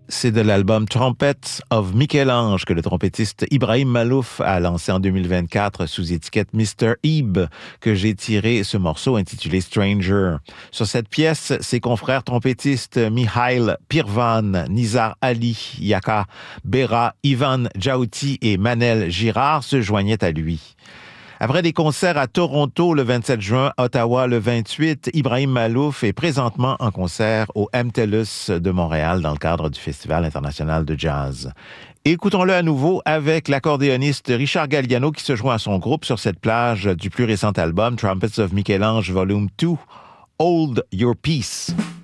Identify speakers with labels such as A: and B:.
A: C'est de l'album Trumpets of Michel-Ange que le trompettiste Ibrahim Malouf a lancé en 2024 sous étiquette Mr. Ib que j'ai tiré ce morceau intitulé Stranger. Sur cette pièce, ses confrères trompettistes Mihail Pirvan, Nizar Ali, Yaka Bera, Ivan Djaouti et Manel Girard se joignaient à lui. Après des concerts à Toronto le 27 juin, Ottawa le 28, Ibrahim Malouf est présentement en concert au MTELUS de Montréal dans le cadre du Festival international de jazz. Écoutons-le à nouveau avec l'accordéoniste Richard Galliano qui se joint à son groupe sur cette plage du plus récent album Trumpets of Michel-Ange Volume 2, Hold Your Peace.